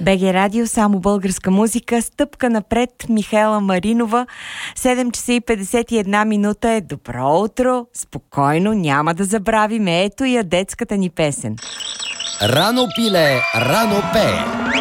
БГ Радио, само българска музика. Стъпка напред, Михаела Маринова. 7 часа и 51 минута е. Добро утро. Спокойно, няма да забравим. Ето я детската ни песен. Рано пиле, рано пее.